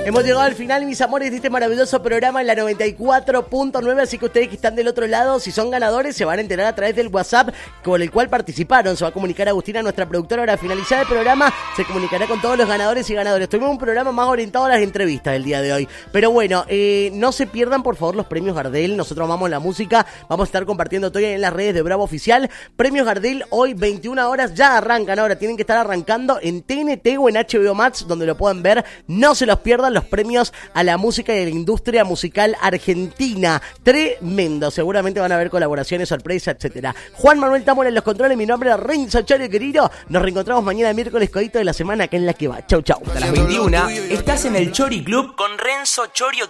Hemos llegado al final, mis amores, de este maravilloso programa en la 94.9, así que ustedes que están del otro lado, si son ganadores, se van a enterar a través del WhatsApp con el cual participaron. Se va a comunicar Agustina, nuestra productora, ahora finalizar el programa, se comunicará con todos los ganadores y ganadoras. Tuvimos un programa más orientado a las entrevistas el día de hoy, pero bueno, no se pierdan por favor los premios Gardel. Nosotros amamos la música, vamos a estar compartiendo todo en las redes de Bravo Oficial. Premios Gardel hoy 21 horas, ya arrancan ahora, tienen que estar arrancando en TNT o en HBO Max, donde lo pueden ver. No se los pierdan, los premios a la música y a la industria musical argentina. Tremendo, seguramente van a haber colaboraciones, sorpresas, etcétera. Juan Manuel Tamora en los controles, mi nombre es Renzo Chorio, querido. Nos reencontramos mañana miércoles, codito de la semana, acá en La Que Va. Chau, chau. Hasta las 21 estás en el Chori Club con Renzo Chorio.